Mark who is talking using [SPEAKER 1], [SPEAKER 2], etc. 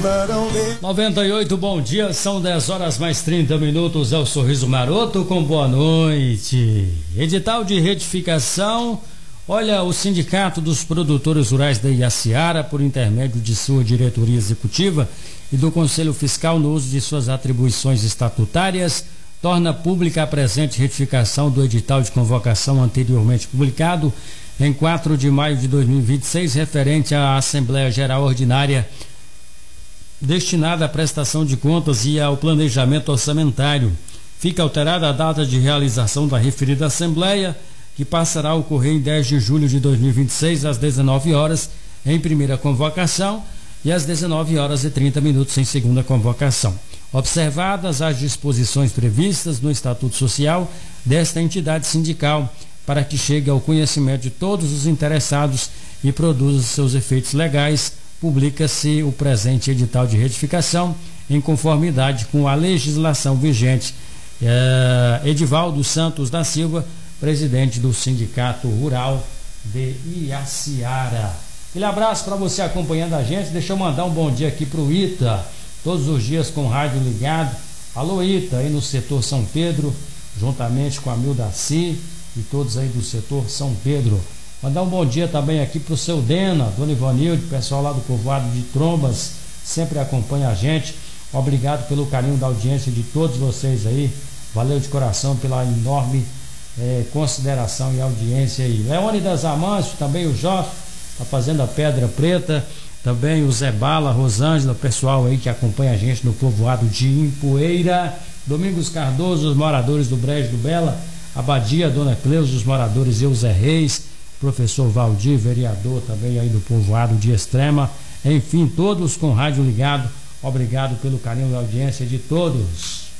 [SPEAKER 1] 98, bom dia, são 10 horas mais 30 minutos, é o Sorriso Maroto com boa noite. Edital de retificação, olha, o Sindicato dos Produtores Rurais da Iaciara, por intermédio de sua diretoria executiva e do Conselho Fiscal no uso de suas atribuições estatutárias, torna pública a presente retificação do edital de convocação anteriormente publicado em 4 de maio de 2026, referente à Assembleia Geral Ordinária destinada à prestação de contas e ao planejamento orçamentário. Fica alterada a data de realização da referida Assembleia, que passará a ocorrer em 10 de julho de 2026, às 19 horas, em primeira convocação, e às 19 horas e 30 minutos em segunda convocação. Observadas as disposições previstas no Estatuto Social desta entidade sindical, para que chegue ao conhecimento de todos os interessados e produza seus efeitos legais, publica-se o presente edital de retificação em conformidade com a legislação vigente. Edivaldo Santos da Silva, presidente do Sindicato Rural de Iaciara. Aquele abraço para você acompanhando a gente. Deixa eu mandar um bom dia aqui para o Ita, todos os dias com o rádio ligado. Alô, Ita, aí no setor São Pedro, juntamente com a Mildaci e todos aí do setor São Pedro. Mandar um bom dia também aqui pro seu Dena, Dona Ivanilde, pessoal lá do povoado de Trombas, sempre acompanha a gente. Obrigado pelo carinho da audiência de todos vocês aí. Valeu de coração pela enorme consideração e audiência aí. Leônidas Amâncio, também o Jó, tá fazendo a Pedra Preta, também o Zé Bala, Rosângela, pessoal aí que acompanha a gente no povoado de Impoeira. Domingos Cardoso, os moradores do Brejo do Bela, Abadia, Dona Cleusa, os moradores Eusé Reis, professor Valdir, vereador também aí do povoado de Extrema, enfim, todos com rádio ligado. Obrigado pelo carinho e audiência de todos.